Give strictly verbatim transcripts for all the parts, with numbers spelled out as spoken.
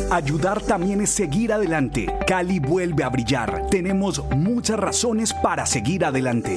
Ayudar también es seguir adelante. Cali vuelve a brillar. Tenemos muchas razones para seguir adelante.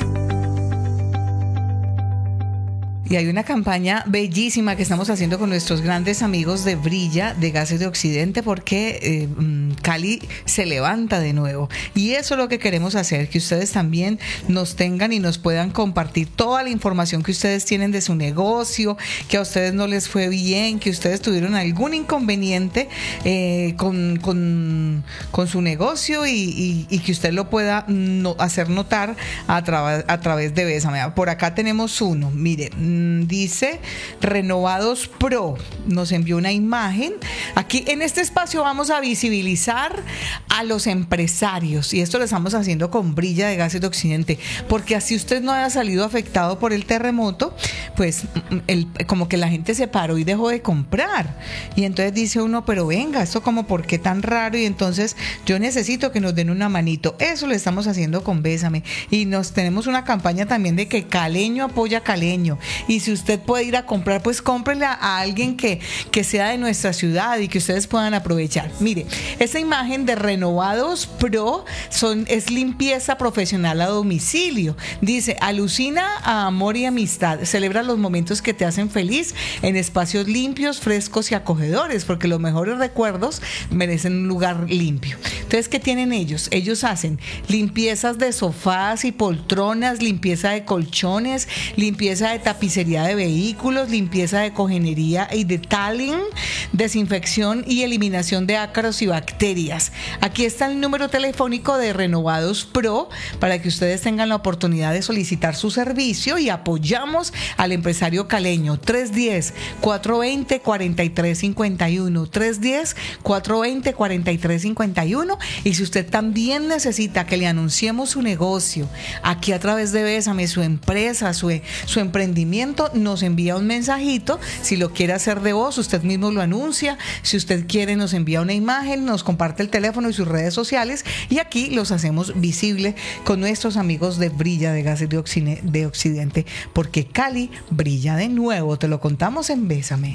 Y hay una campaña bellísima que estamos haciendo con nuestros grandes amigos de Brilla, de Gases de Occidente, porque eh, Cali se levanta de nuevo. Y eso es lo que queremos hacer, que ustedes también nos tengan y nos puedan compartir toda la información que ustedes tienen de su negocio, que a ustedes no les fue bien, que ustedes tuvieron algún inconveniente eh, con, con, con su negocio y, y, y que usted lo pueda no, hacer notar a, tra- a través de Bésame. Por acá tenemos uno, mire, dice Renovados Pro, nos envió una imagen. Aquí en este espacio vamos a visibilizar a los empresarios y esto lo estamos haciendo con Brilla de Gases de Occidente, porque así usted no haya salido afectado por el terremoto, pues el, como que la gente se paró y dejó de comprar y entonces dice uno, pero venga, esto como por qué tan raro, y entonces yo necesito que nos den una manito. Eso lo estamos haciendo con Bésame y nos tenemos una campaña también de que Caleño apoya Caleño. Y si usted puede ir a comprar, pues cómprele a, a alguien que, que sea de nuestra ciudad y que ustedes puedan aprovechar. Mire, esa imagen de Renovados Pro son, es limpieza profesional a domicilio. Dice, alucina a amor y amistad. Celebra los momentos que te hacen feliz en espacios limpios, frescos y acogedores, porque los mejores recuerdos merecen un lugar limpio. Entonces, ¿qué tienen ellos? Ellos hacen limpiezas de sofás y poltronas, limpieza de colchones, limpieza de tapicería de vehículos, limpieza de cojinería y de taling, desinfección y eliminación de ácaros y bacterias. Aquí está el número telefónico de Renovados Pro para que ustedes tengan la oportunidad de solicitar su servicio y apoyamos al empresario caleño. tres uno cero, cuatro dos cero, cuatro tres cinco uno, tres uno cero, cuatro dos cero, cuatro tres cinco uno. Y si usted también necesita que le anunciemos su negocio aquí a través de Bésame, su empresa, su, su emprendimiento, nos envía un mensajito. Si lo quiere hacer de voz, usted mismo lo anuncia. Si usted quiere, nos envía una imagen, nos comparte el teléfono y sus redes sociales y aquí los hacemos visibles con nuestros amigos de Brilla de Gases de Occidente, porque Cali brilla de nuevo. Te lo contamos en Bésame.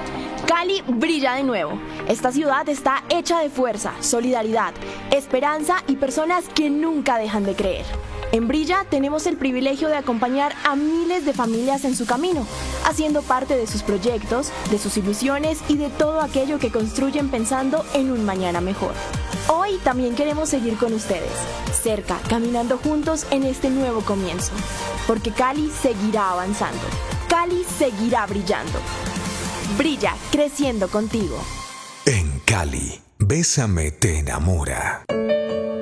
Cali brilla de nuevo. Esta ciudad está hecha de fuerza, solidaridad, esperanza y personas que nunca dejan de creer. En Brilla tenemos el privilegio de acompañar a miles de familias en su camino, haciendo parte de sus proyectos, de sus ilusiones y de todo aquello que construyen pensando en un mañana mejor. Hoy también queremos seguir con ustedes, cerca, caminando juntos en este nuevo comienzo, porque Cali seguirá avanzando, Cali seguirá brillando. Brilla, creciendo contigo. En Cali, Bésame te enamora.